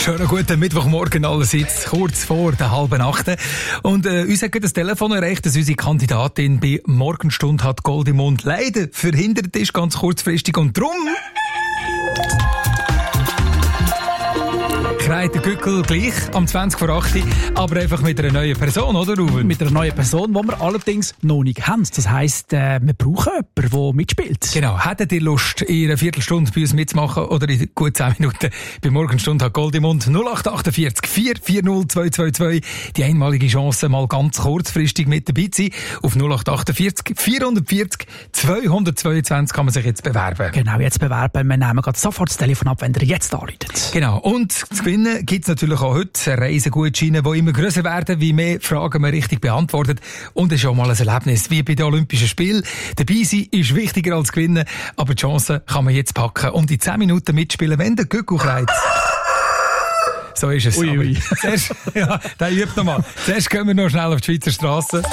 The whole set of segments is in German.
Schönen guten Mittwochmorgen allerseits, kurz vor der 7:30. Und uns hat das Telefon erreicht, dass unsere Kandidatin bei Morgenstund hat Gold im Mund leider verhindert ist, ganz kurzfristig. Und drum kreit der Gückel gleich am 20:08, aber einfach mit einer neuen Person, oder Ruben? Mit einer neuen Person, die wir allerdings noch nicht haben. Das heisst, wir brauchen jemanden, der mitspielt. Genau. Hättet ihr Lust, in einer Viertelstunde bei uns mitzumachen oder in gut 10 Minuten bei Morgenstund hat Gold im Mund? 0848 440 222. Die einmalige Chance, mal ganz kurzfristig mit dabei zu sein. Auf 0848 440 222 kann man sich jetzt bewerben. Genau, jetzt bewerben. Wir nehmen gerade sofort das Telefon ab, wenn ihr jetzt anruft. Genau. Und zu gewinnen gibt es natürlich auch heute Reisegutscheine, die immer grösser werden, wie mehr Fragen man richtig beantwortet. Und es ist auch mal ein Erlebnis, wie bei den Olympischen Spielen. Dabei sein ist wichtiger als gewinnen, aber die Chance kann man jetzt packen und in 10 Minuten mitspielen, wenn der Gückel kreit. So ist es. Ui. Zuerst, ja, der übt nochmal. Zuerst gehen wir noch schnell auf die Schweizer Strasse.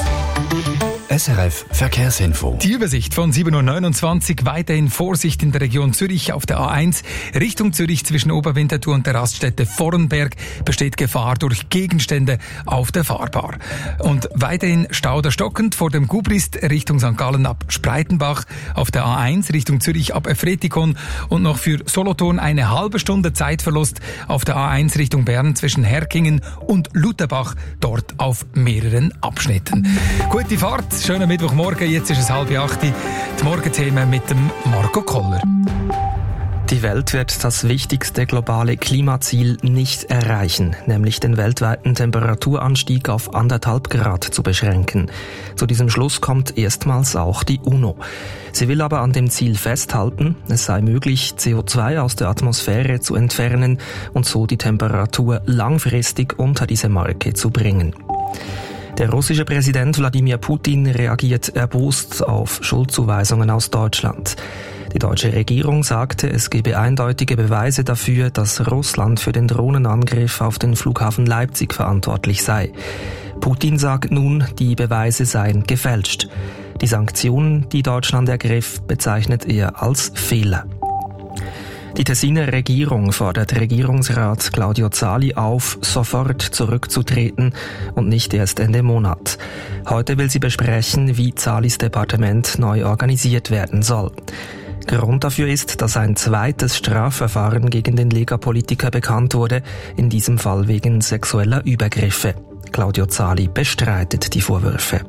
SRF Verkehrsinfo. Die Übersicht von 7:29 Uhr. Weiterhin Vorsicht in der Region Zürich auf der A1. Richtung Zürich zwischen Oberwinterthur und der Raststätte Vorenberg besteht Gefahr durch Gegenstände auf der Fahrbahn. Und weiterhin Stau der stockend vor dem Gubrist Richtung St. Gallen ab Spreitenbach. Auf der A1 Richtung Zürich ab Efretikon. Und noch für Solothurn eine halbe Stunde Zeitverlust auf der A1 Richtung Bern zwischen Herkingen und Lutherbach. Dort auf mehreren Abschnitten. Gute Fahrt. Schönen Mittwochmorgen, jetzt ist es 7:30. Die Morgenthemen mit dem Marco Koller. Die Welt wird das wichtigste globale Klimaziel nicht erreichen, nämlich den weltweiten Temperaturanstieg auf 1,5 Grad zu beschränken. Zu diesem Schluss kommt erstmals auch die UNO. Sie will aber an dem Ziel festhalten, es sei möglich, CO2 aus der Atmosphäre zu entfernen und so die Temperatur langfristig unter diese Marke zu bringen. Der russische Präsident Wladimir Putin reagiert erbost auf Schuldzuweisungen aus Deutschland. Die deutsche Regierung sagte, es gebe eindeutige Beweise dafür, dass Russland für den Drohnenangriff auf den Flughafen Leipzig verantwortlich sei. Putin sagt nun, die Beweise seien gefälscht. Die Sanktionen, die Deutschland ergriff, bezeichnet er als Fehler. Die Tessiner Regierung fordert Regierungsrat Claudio Zali auf, sofort zurückzutreten und nicht erst Ende Monat. Heute will sie besprechen, wie Zalis Departement neu organisiert werden soll. Grund dafür ist, dass ein zweites Strafverfahren gegen den Lega-Politiker bekannt wurde, in diesem Fall wegen sexueller Übergriffe. Claudio Zali bestreitet die Vorwürfe.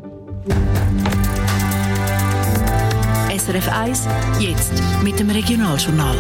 SRF 1, jetzt mit dem Regionaljournal.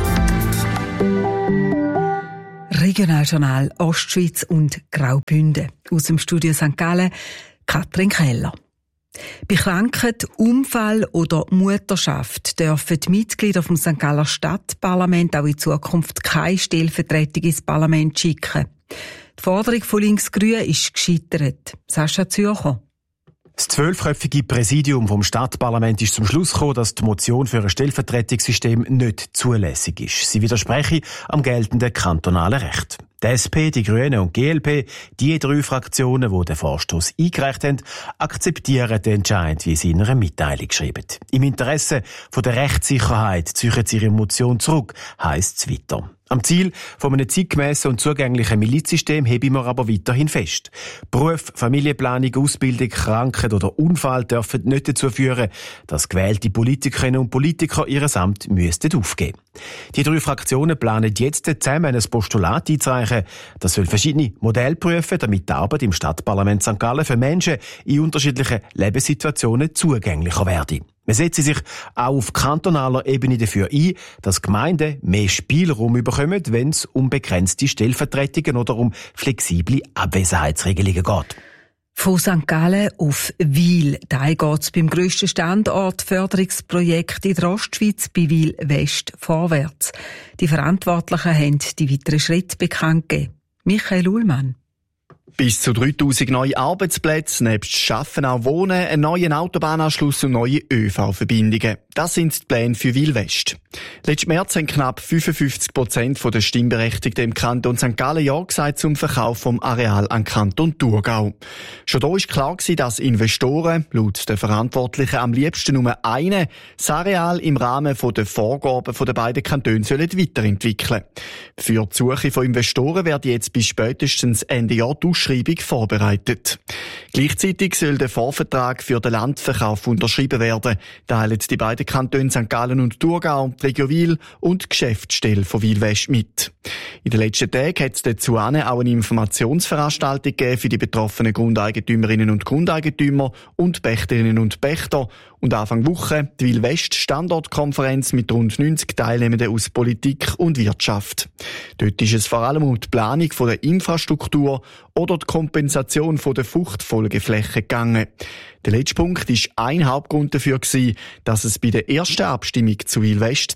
Regionaljournal Ostschweiz und Graubünden. Aus dem Studio St. Gallen, Katrin Keller. Bei Krankheit, Unfall oder Mutterschaft dürfen die Mitglieder vom St. Galler Stadtparlament auch in Zukunft keine Stellvertretung ins Parlament schicken. Die Forderung von Links-Grün ist gescheitert. Sascha Zürcher. Das 12-köpfige Präsidium vom Stadtparlament ist zum Schluss gekommen, dass die Motion für ein Stellvertretungssystem nicht zulässig ist. Sie widerspreche am geltenden kantonalen Recht. Die SP, die Grünen und die GLP, die 3 Fraktionen, die den Vorstoss eingereicht haben, akzeptieren den Entscheid, wie sie in einer Mitteilung schreiben. Im Interesse von der Rechtssicherheit ziehen sie ihre Motion zurück, heisst es weiter. Am Ziel von einem zeitgemässen und zugänglichen Milizsystem heben wir aber weiterhin fest. Beruf, Familienplanung, Ausbildung, Krankheit oder Unfall dürfen nicht dazu führen, dass gewählte Politikerinnen und Politiker ihr Amt müssten aufgeben. Die 3 Fraktionen planen jetzt zusammen ein Postulat einzureichen. Das soll verschiedene Modelle prüfen, damit die Arbeit im Stadtparlament St. Gallen für Menschen in unterschiedlichen Lebenssituationen zugänglicher werde. Man setzt sich auch auf kantonaler Ebene dafür ein, dass Gemeinden mehr Spielraum bekommen, wenn es um begrenzte Stellvertretungen oder um flexible Abwesenheitsregelungen geht. Von St. Gallen auf Wil. Da geht es beim grössten Standortförderungsprojekt in der Ostschweiz bei Wil West vorwärts. Die Verantwortlichen haben die weiteren Schritte bekannt gegeben. Michael Ullmann. Bis zu 3000 neue Arbeitsplätze, nebst Schaffen auch Wohnen, einen neuen Autobahnanschluss und neue ÖV-Verbindungen. Das sind die Pläne für Wil West. Letzten März haben knapp 55% der Stimmberechtigten im Kanton St. Gallen ja gesagt zum Verkauf vom Areal an Kanton Thurgau. Schon da war klar, dass Investoren, laut den Verantwortlichen, am liebsten nur einen das Areal im Rahmen der Vorgaben der beiden Kantone weiterentwickeln sollen. Für die Suche von Investoren wird jetzt bis spätestens Ende Jahr die Ausschreibung vorbereitet. Gleichzeitig soll der Vorvertrag für den Landverkauf unterschrieben werden, teilen die beiden Kantone St. Gallen und Thurgau, die Region Wil und die Geschäftsstelle von Wil West mit. In den letzten Tagen hat es dazu auch eine Informationsveranstaltung gegeben für die betroffenen Grundeigentümerinnen und Grundeigentümer und Pächterinnen und Pächter und Anfang Woche die Wil West Standortkonferenz mit rund 90 Teilnehmenden aus Politik und Wirtschaft. Dort ist es vor allem um die Planung der Infrastruktur oder die Kompensation der Fruchtfolgeflächen gegangen. Der letzte Punkt war ein Hauptgrund dafür, dass es bei der ersten Abstimmung zu Wil West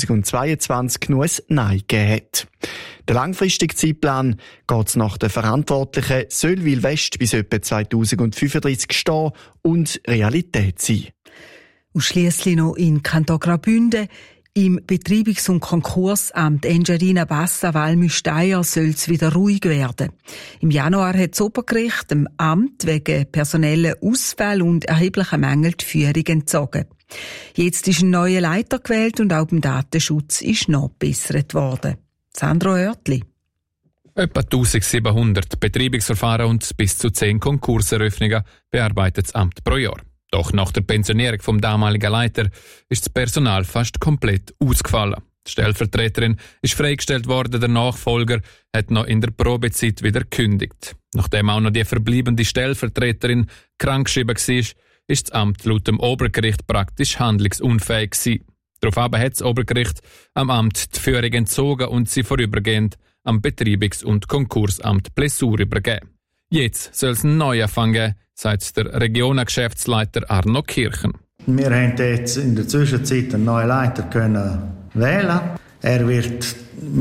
2022 nur ein Nein gegeben hat. Der langfristige Zeitplan geht nach den Verantwortlichen, soll Wil West bis etwa 2035 stehen und Realität sein. Und schliesslich noch in Kanton Graubünden. Im Betreibungs- und Konkursamt Engerina Bassa Valmy-Steyr soll es wieder ruhig werden. Im Januar hat das Obergericht dem Amt wegen personellen Ausfall und erheblicher Mängel die Führung entzogen. Jetzt ist ein neuer Leiter gewählt und auch beim Datenschutz ist nachgebessert worden. Sandro Oertli. Etwa 1700 Betreibungsverfahren und bis zu 10 Konkurseröffnungen bearbeitet das Amt pro Jahr. Doch nach der Pensionierung vom damaligen Leiter ist das Personal fast komplett ausgefallen. Die Stellvertreterin ist freigestellt worden, der Nachfolger hat noch in der Probezeit wieder gekündigt. Nachdem auch noch die verbleibende Stellvertreterin krankgeschrieben war, ist das Amt laut dem Obergericht praktisch handlungsunfähig gewesen. Daraufhin hat das Obergericht am Amt die Führung entzogen und sie vorübergehend am Betreibungs- und Konkursamt Plessur übergeben. Jetzt soll es einen Neuanfang geben, sagt der Regionengeschäftsleiter Arno Kirchen. Wir haben jetzt in der Zwischenzeit einen neuen Leiter können wählen. Er wird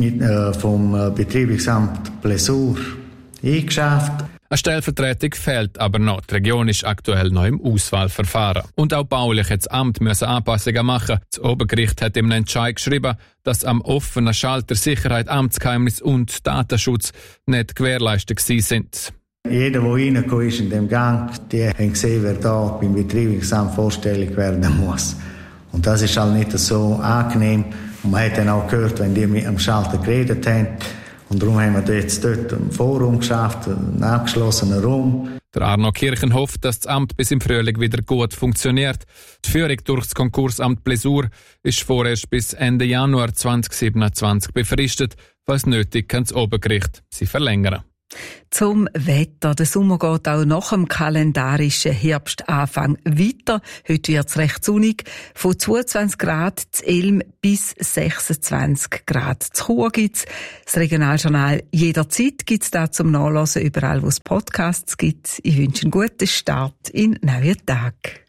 vom Betreibungsamt Plessur eingeschafft. Eine Stellvertretung fehlt aber noch. Die Region ist aktuell noch im Auswahlverfahren. Und auch baulich hat das Amt Anpassungen machen. Das Obergericht hat im Entscheid geschrieben, dass am offenen Schalter Sicherheit, Amtsgeheimnis und Datenschutz nicht gewährleistet sind. Jeder, der reingekommen ist in dem Gang, die haben gesehen, wer da beim Betreibungsamt vorstellig werden muss. Und das ist halt nicht so angenehm. Und man hat dann auch gehört, wenn die mit dem Schalter geredet haben. Und darum haben wir jetzt dort ein Forum geschafft, einen abgeschlossenen Raum. Der Arno Kirchen hofft, dass das Amt bis im Frühling wieder gut funktioniert. Die Führung durch das Konkursamt Plessur ist vorerst bis Ende Januar 2027 befristet. Falls nötig, kann das Obergericht sie verlängern. Zum Wetter. Der Sommer geht auch nach dem kalendarischen Herbstanfang weiter. Heute wird es recht sonnig. Von 22 Grad zu Elm bis 26 Grad zu Chur gibt's. Das Regionaljournal jederzeit gibt's da zum Nachlesen, überall wo es Podcasts gibt. Ich wünsche einen guten Start in den neuen Tag.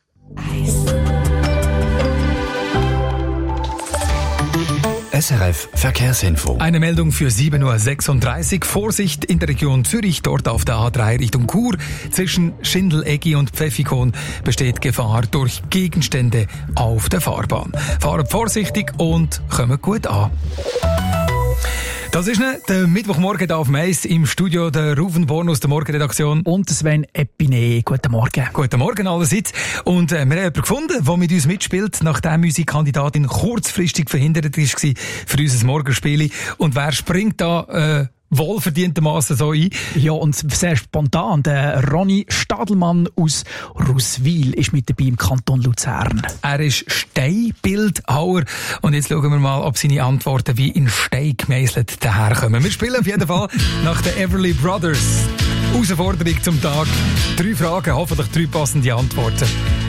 SRF Verkehrsinfo. Eine Meldung für 7.36 Uhr. Vorsicht in der Region Zürich, dort auf der A3 Richtung Chur. Zwischen Schindeleggi und Pfäffikon besteht Gefahr durch Gegenstände auf der Fahrbahn. Fahrt vorsichtig und kommt gut an. Das ist der Mittwochmorgen hier auf Mais im Studio, der Ruven Born aus der Morgenredaktion. Und Sven Epine. Guten Morgen. Guten Morgen allerseits. Und wir haben jemanden gefunden, der mit uns mitspielt, nachdem unsere Kandidatin kurzfristig verhindert war für unser Morgenspiel. Und wer springt da wohlverdientermaßen so ein? Ja, und sehr spontan. Der Ronny Stadelmann aus Ruswil ist mit dabei im Kanton Luzern. Er ist Steinbildhauer. Und jetzt schauen wir mal, ob seine Antworten wie in Stein gemeißelt daherkommen. Wir spielen auf jeden Fall nach den Everly Brothers. Herausforderung zum Tag. 3 Fragen, hoffentlich 3 passende Antworten.